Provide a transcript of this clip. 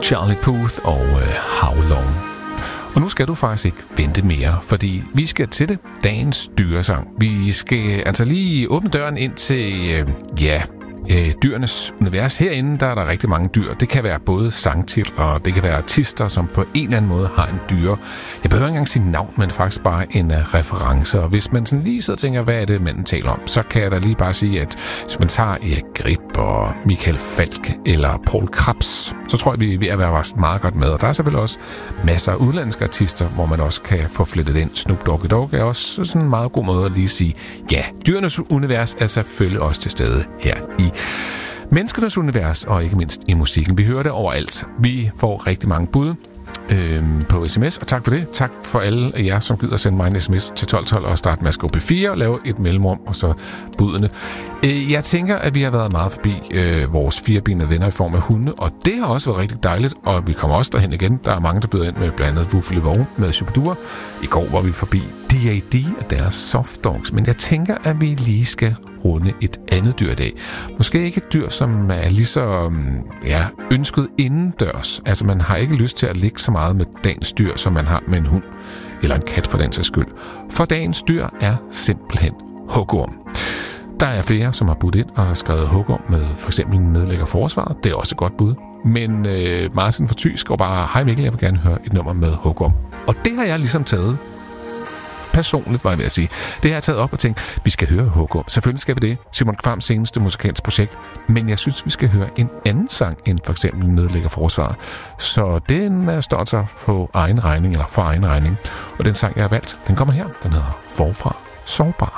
Charlie Puth og How Long. Og nu skal du faktisk ikke vente mere, fordi vi skal til det. Dagens dyresang. Vi skal altså lige åbne døren ind til, dyrenes univers. Herinde der er der rigtig mange dyr. Det kan være både sangtitler, og det kan være artister, som på en eller anden måde har en dyr. Jeg behøver ikke engang sige navn, men faktisk bare en reference. Og hvis man sådan lige sidder og tænker, hvad er det, manden taler om, så kan jeg da lige bare sige, at hvis man tager Erik Grip og Michael Falk eller Paul Krebs, så tror jeg, vi er ved at være meget godt med. Og der er selvfølgelig også masser af udenlandske artister, hvor man også kan få flettet ind. Snoop Dogg er også sådan en meget god måde at lige sige, ja, dyrenes univers er selvfølgelig også til stede her i menneskenes univers, og ikke mindst i musikken. Vi hører det overalt. Vi får rigtig mange bud på sms, og tak for det. Tak for alle af jer, som gider sende mig en sms til 1212 og starte med at skrive P4 og lave et mellemrum, og så budene. Jeg tænker, at vi har været meget forbi vores firebenede venner i form af hunde, og det har også været rigtig dejligt, og vi kommer også derhen igen. Der er mange, der byder ind med blandt andet Wuffle Vogn med Shubidua. I går var vi forbi D.A.D. og deres soft dogs, men jeg tænker, at vi lige skal runde et andet dyr i dag. Måske ikke et dyr, som er lige så ønsket indendørs. Altså, man har ikke lyst til at ligge så meget med dagens dyr, som man har med en hund eller en kat for den sags skyld. For dagens dyr er simpelthen hugorm. Der er flere, som har budt ind og har skrevet hugorm med for eksempel nedlægger forsvaret. Det er også et godt bud. Men Martin for Thy skriver bare, hej Mikkel, jeg vil gerne høre et nummer med hugorm. Og det har jeg ligesom taget personligt, var jeg ved at sige. Det har jeg taget op og tænkt, vi skal høre hugorm. Selvfølgelig skal vi det. Simon Kvams seneste musikalske projekt. Men jeg synes, vi skal høre en anden sang, end for eksempel nedlægger forsvaret. Så den står altså på egen regning, eller for egen regning. Og den sang, jeg har valgt, den kommer her. Den hedder Forfra Sårbar.